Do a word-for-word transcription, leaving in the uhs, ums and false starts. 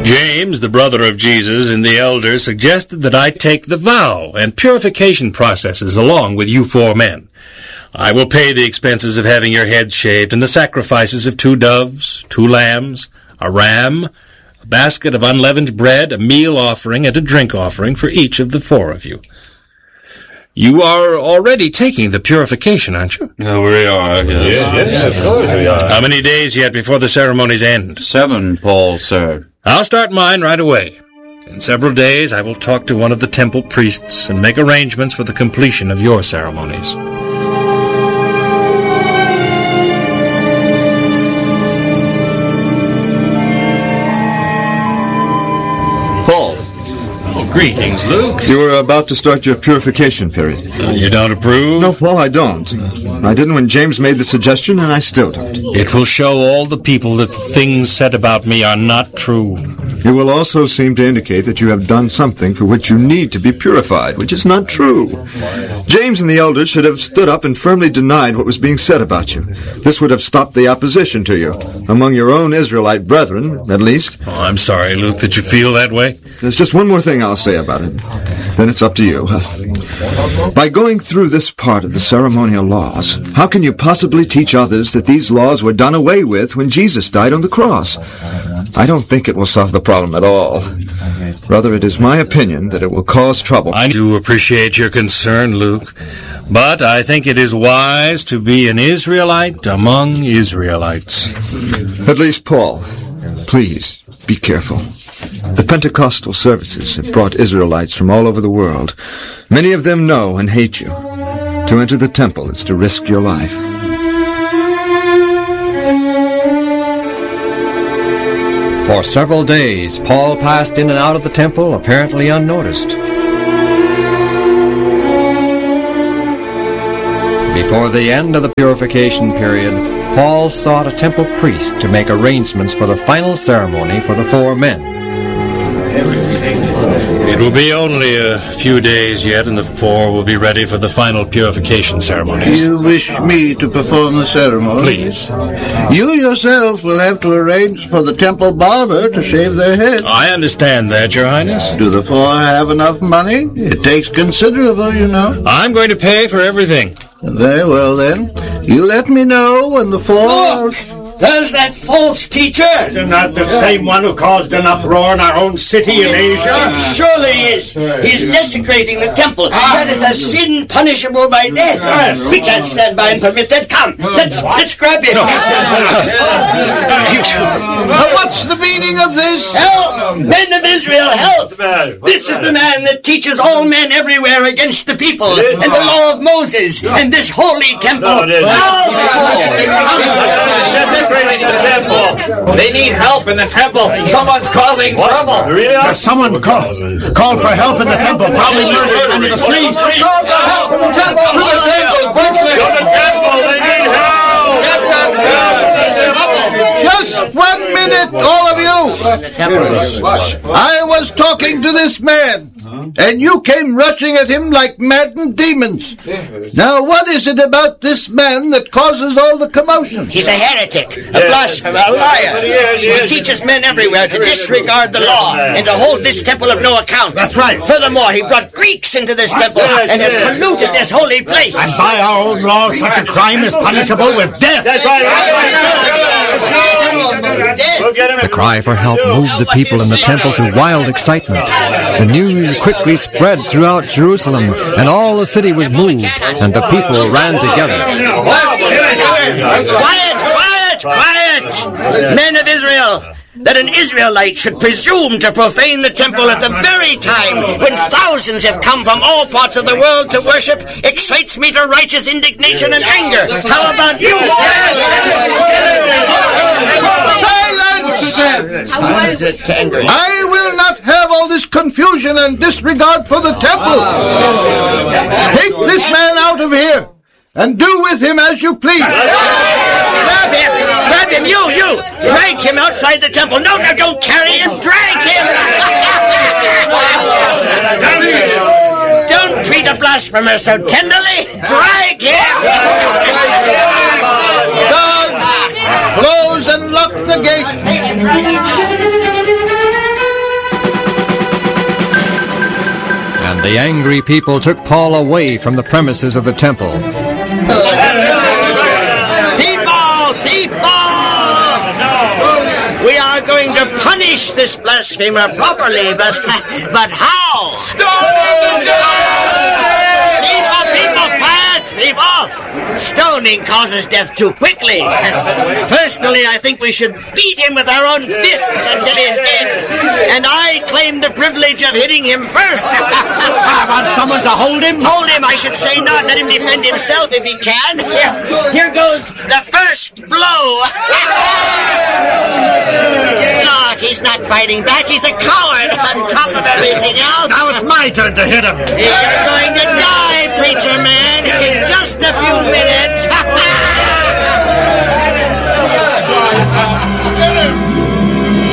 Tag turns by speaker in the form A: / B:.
A: James, the brother of Jesus, and the elders suggested that I take the vow and purification processes along with you four men. I will pay the expenses of having your heads shaved and the sacrifices of two doves, two lambs, a ram, a basket of unleavened bread, a meal offering, and a drink offering for each of the four of you. You are already taking the purification, aren't you?
B: No, we are, yes.
A: Yes, yes, of course we are. How many days yet before the ceremonies end?
B: Seven, Paul, sir.
A: I'll start mine right away. In several days, I will talk to one of the temple priests and make arrangements for the completion of your ceremonies.
C: Paul.
A: Greetings, Luke.
C: You were about to start your purification period.
A: Uh, you don't approve?
C: No, Paul, I don't. I didn't when James made the suggestion, and I still don't.
A: It will show all the people that the things said about me are not true.
C: It will also seem to indicate that you have done something for which you need to be purified, which is not true. James and the elders should have stood up and firmly denied what was being said about you. This would have stopped the opposition to you, among your own Israelite brethren, at least.
A: Oh, I'm sorry, Luke, that you feel that way.
C: There's just one more thing I'll say about it. Then it's up to you. By going through this part of the ceremonial laws, how can you possibly teach others that these laws were done away with when Jesus died on the cross? I don't think it will solve the problem at all. Rather, it is my opinion that it will cause trouble.
A: I do appreciate your concern, Luke, but I think it is wise to be an Israelite among Israelites.
C: At least, Paul, please be careful. The Pentecostal services have brought Israelites from all over the world. Many of them know and hate you. To enter the temple is to risk your life.
D: For several days, Paul passed in and out of the temple, apparently unnoticed. Before the end of the purification period, Paul sought a temple priest to make arrangements for the final ceremony for the four men.
A: It will be only a few days yet, and the four will be ready for the final purification ceremonies.
E: You wish me to perform the ceremony?
A: Please.
E: You yourself will have to arrange for the temple barber to shave their heads.
A: I understand that, Your Highness.
E: Do the four have enough money? It takes considerable, you know.
A: I'm going to pay for everything.
E: Very well, then. You let me know when the four...
F: Look! There's that false teacher!
G: Isn't that the same one who caused an uproar in our own city in Asia?
F: It surely is. He's desecrating the temple. That is a sin punishable by death.
G: Yes.
F: We can't stand by and permit that. Come, let's let's grab him.
E: Now, what's the meaning of this?
F: Help! Men of Israel, help! This is the man that teaches all men everywhere against the people and the law of Moses and this holy temple.
G: The temple.
H: They need help in the temple. Someone's causing trouble.
G: Really? There's someone called. Called for help in the temple. Probably murdered under the streets.
H: Help in the temple.
G: To the temple. They need help.
E: Just one minute, all of you. I was talking to this man, and you came rushing at him like maddened demons. Now, what is it about this man that causes all the commotion?
F: He's a heretic, a blasphemer, a liar. He teaches men everywhere to disregard the law and to hold this temple of no account.
G: That's right.
F: Furthermore, he brought Greeks into this temple and has polluted this holy place.
G: And by our own laws, such a crime is punishable with death. That's right.
D: The cry for help moved the people in the temple to wild excitement. The news quickly spread throughout Jerusalem, and all the city was moved, and the people ran together.
F: Quiet, quiet, quiet! Men of Israel, that an Israelite should presume to profane the temple at the very time when thousands have come from all parts of the world to worship excites me to righteous indignation and anger. How about you?
E: Silence! I will not have all this confusion and disregard for the temple. Take this man out of here and do with him as you please.
F: Grab him! Grab him! You! You! Drag him outside the temple! No, no, don't carry him! Drag him! Don't treat a blasphemer so tenderly! Drag him!
E: Guards, close and lock the gate!
D: The angry people took Paul away from the premises of the temple.
F: People! People! We are going to punish this blasphemer properly, but, but how? People, people, quiet, people! Stoning causes death too quickly. Personally, I think we should beat him with our own fists until he's dead. And I claim the privilege of hitting him first.
G: I want someone to hold him.
F: Hold him, I should say not. Let him defend himself if he can. Here, here goes the first blow. Look, he's not fighting back. He's a coward on top of everything else.
G: Now it's my turn to hit him.
F: You're going to die, preacher man, in just a few minutes.